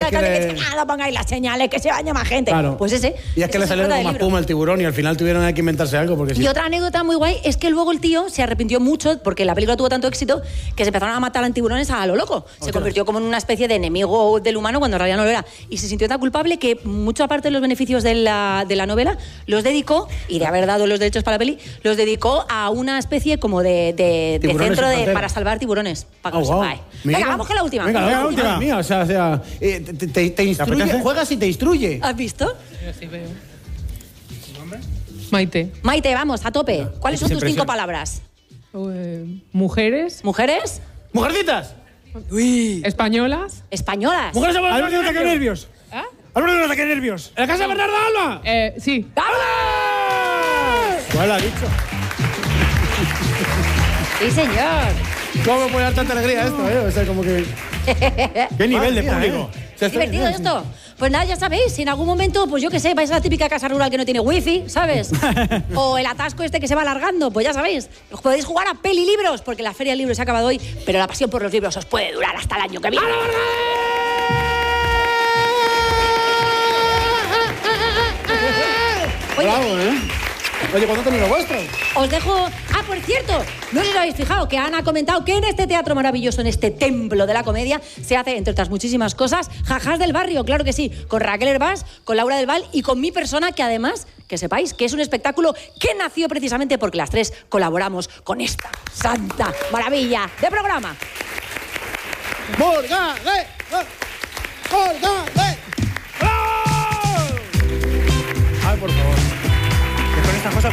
alcalde que dice, no pongáis las señales, que se vaya más gente. Claro. Pues ese. Y es que le salieron como más puma el tiburón y al final tuvieron que inventarse algo. Porque sí. Y otra anécdota muy guay es que luego el tío se arrepintió mucho porque la película tuvo tanto éxito que se empezaron a matar a tiburones a lo loco. Se convirtió como en una especie de enemigo del humano cuando en realidad no lo era. Y se sintió tan culpable que mucha parte de los beneficios de la novela los dedicó, y de haber dado los derechos para la peli, los dedicó a una especie como de centro para salvar tiburones. Para que lo sepáis. Venga, vamos con la última. Venga, la última. Mía, o sea, te instruye, juegas y te instruye. ¿Has visto? Sí, veo. Maite. Maite, vamos, a tope. ¿Cuáles son tus 5 palabras? Mujeres. ¿Mujeres? ¡Mujercitas! Uy. Españolas. Españolas. ¡Mujeres de Álvaro, no saque nervios. ¿Ah? Álvaro, no saque nervios. ¿En la casa de Bernardo Alba? Sí. ¡Vamos! ¿Cuál ha dicho? Sí, señor. ¿Cómo puede dar tanta alegría esto, O sea, como que... ¿Qué nivel de público? ¿Es divertido esto? Pues nada, ya sabéis, si en algún momento, pues yo qué sé, vais a la típica casa rural que no tiene wifi, ¿sabes? O el atasco este que se va alargando, pues ya sabéis. Os podéis jugar a pelilibros, porque la Feria del Libro se ha acabado hoy, pero la pasión por los libros os puede durar hasta el año que viene. Bravo, Oye, ¿cuándo tenéis lo vuestro? Os dejo... Ah, por cierto, no sé si os habéis fijado que Ana ha comentado que en este teatro maravilloso, en este templo de la comedia, se hace, entre otras muchísimas cosas, Jajás del Barrio, claro que sí, con Raquel Hervás, con Laura del Val y con mi persona, que además, que sepáis que es un espectáculo que nació precisamente porque las tres colaboramos con esta santa maravilla de programa. ¡Morgade! ¡Morgade! ¡Bravo! Ay, por favor. Que con estas cosas